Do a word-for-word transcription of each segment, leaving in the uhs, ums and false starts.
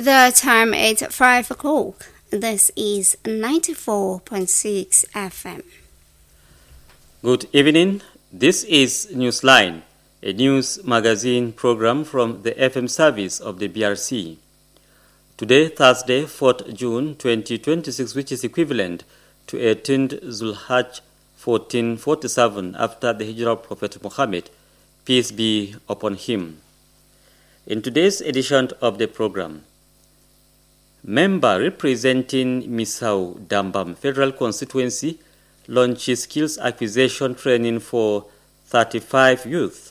The time is five o'clock. This is ninety-four point six F M. Good evening. This is Newsline, a news magazine program from the F M service of the B R C. Today, Thursday, fourth June twenty twenty-six, which is equivalent to eighteenth Zulhaj fourteen forty-seven after the Hijrah of Prophet Muhammad, peace be upon him. In today's edition of the program, member representing Misau Dambam Federal Constituency launches skills acquisition training for thirty-five youth.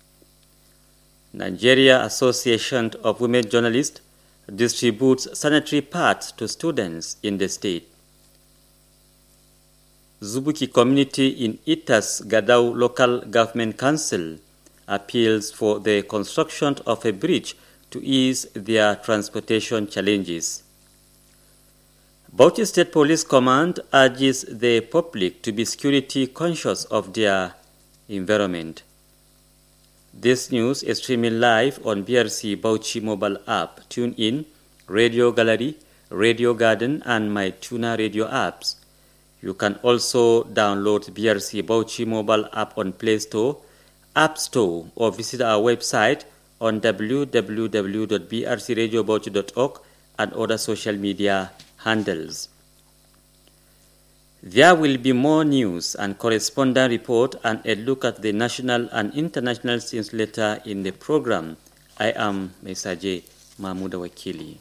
Nigeria Association of Women Journalists distributes sanitary pads to students in the state. Zubuki community in Itas Gadau Local Government Council appeals for the construction of a bridge to ease their transportation challenges. Bauchi State Police Command urges the public to be security conscious of their environment. This news is streaming live on B R C Bauchi mobile app. Tune in, Radio Gallery, Radio Garden, and My Tuna radio apps. You can also download B R C Bauchi mobile app on Play Store, App Store, or visit our website on w w w dot b r c radio bauchi dot org and other social media handles. There will be more news and correspondent report and a look at the national and international scenes later in the program. I am Mesaje Mahmuda Wakili.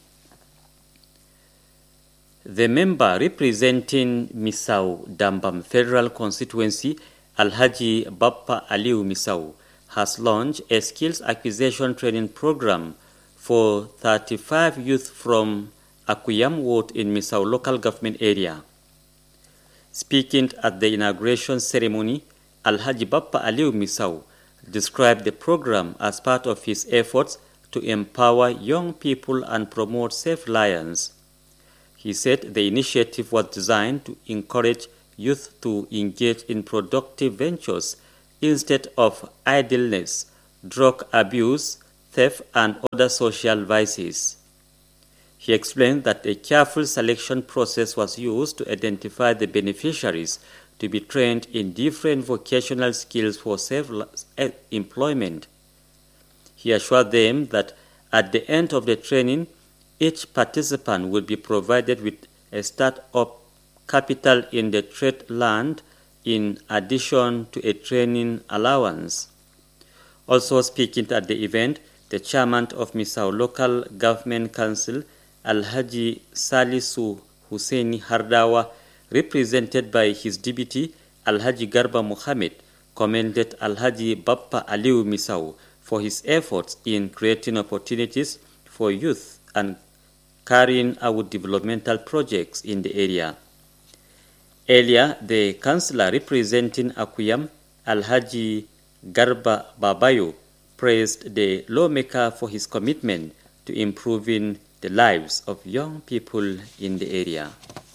The member representing Misau Dambam Federal Constituency, Alhaji Bappa Aliu Misau, has launched a skills acquisition training program for thirty-five youth from Akuyam Ward in Misau local government area. Speaking at the inauguration ceremony, Alhaji Bappa Aliu Misau described the program as part of his efforts to empower young people and promote self-reliance. He said the initiative was designed to encourage youth to engage in productive ventures instead of idleness, drug abuse, theft, and other social vices. He explained that a careful selection process was used to identify the beneficiaries to be trained in different vocational skills for self-employment. He assured them that at the end of the training, each participant will be provided with a start-up capital in the trade land in addition to a training allowance. Also speaking at the event, the chairman of Misau Local Government Council, Alhaji Salisu Husseini Hardawa, represented by his deputy, Alhaji Garba Muhammad, commended Alhaji Bappa Aliu Misau for his efforts in creating opportunities for youth and carrying out developmental projects in the area. Earlier, the councillor representing Akuyam, Alhaji Garba Babayo, praised the lawmaker for his commitment to improving the lives of young people in the area.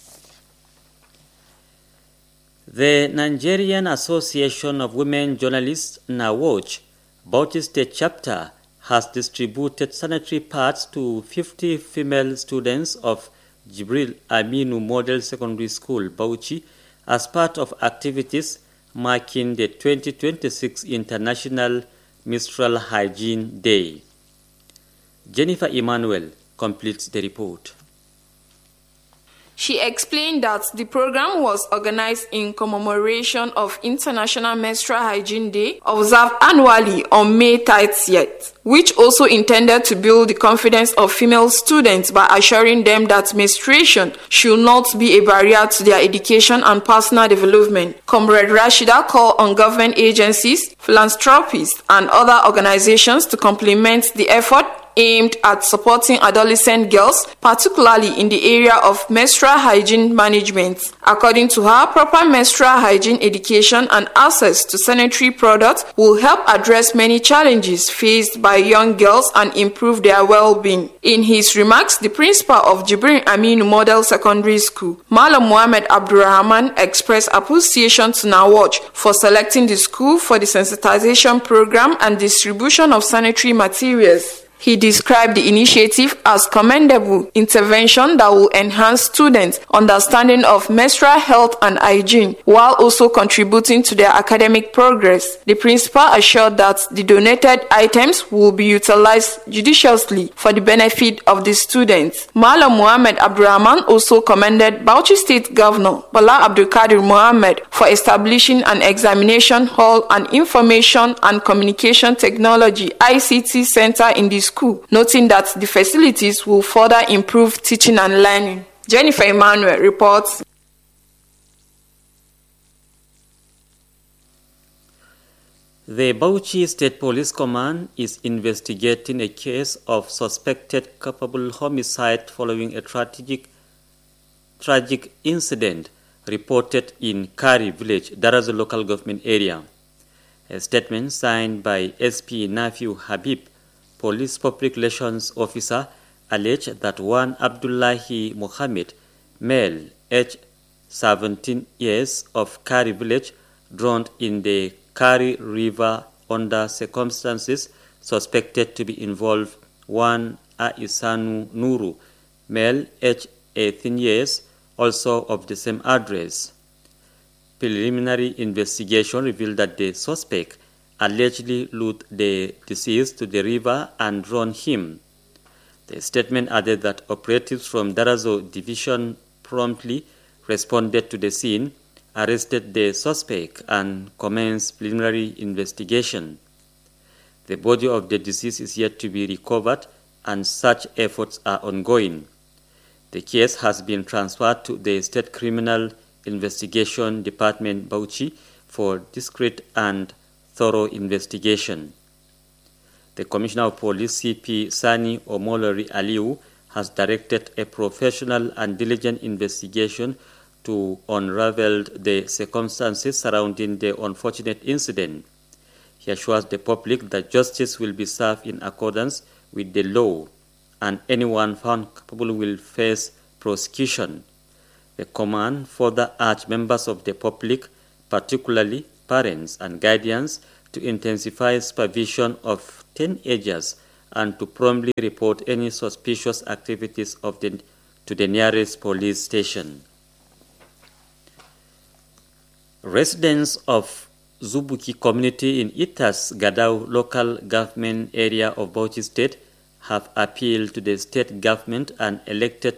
The Nigerian Association of Women Journalists, NAWOJ, Bauchi State Chapter, has distributed sanitary pads to fifty female students of Jibril Aminu Model Secondary School, Bauchi, as part of activities marking the twenty twenty-six International Menstrual Hygiene Day. Jennifer Emmanuel completes the report. She explained that the program was organized in commemoration of International Menstrual Hygiene Day, observed annually on May thirtieth, which also intended to build the confidence of female students by assuring them that menstruation should not be a barrier to their education and personal development. Comrade Rashida called on government agencies, philanthropists, and other organizations to complement the effort aimed at supporting adolescent girls, particularly in the area of menstrual hygiene management. According to her, proper menstrual hygiene education and access to sanitary products will help address many challenges faced by young girls and improve their well-being. In his remarks, the principal of Jibril Aminu Model Secondary School, Malam Muhammad Abdurrahman, expressed appreciation to NAWOJ for selecting the school for the sensitization program and distribution of sanitary materials. He described the initiative as commendable intervention that will enhance students' understanding of menstrual health and hygiene while also contributing to their academic progress. The principal assured that the donated items will be utilized judiciously for the benefit of the students. Malam Muhammad Abdurrahman also commended Bauchi State Governor Bala Abdulkadir Mohammed for establishing an examination hall and information and communication technology I C T center in the school, noting that the facilities will further improve teaching and learning. Jennifer Emmanuel reports. The Bauchi State Police Command is investigating a case of suspected culpable homicide following a tragic, tragic incident reported in Kari village, Darazo local government area. A statement signed by S P Nafiu Habib, Police Public Relations Officer, alleged that one Abdullahi Mohammed, male, aged seventeen years, of Kari village, drowned in the Kari River under circumstances suspected to be involved. One Aisanu Nuru, male, aged eighteen years, also of the same address. Preliminary investigation revealed that the suspect allegedly lured the deceased to the river and drowned him. The statement added that operatives from Darazo Division promptly responded to the scene, arrested the suspect, and commenced preliminary investigation. The body of the deceased is yet to be recovered, and such efforts are ongoing. The case has been transferred to the State Criminal Investigation Department, Bauchi, for discreet and thorough investigation. The Commissioner of Police, C P Sani Omolori Aliu, has directed a professional and diligent investigation to unravel the circumstances surrounding the unfortunate incident. He assures the public that justice will be served in accordance with the law, and anyone found culpable will face prosecution. The command further urged members of the public, particularly parents and guardians, to intensify supervision of teenagers and to promptly report any suspicious activities of the, to the nearest police station. Residents of Zubuki community in Itas Gadau local government area of Bauchi State have appealed to the state government and elected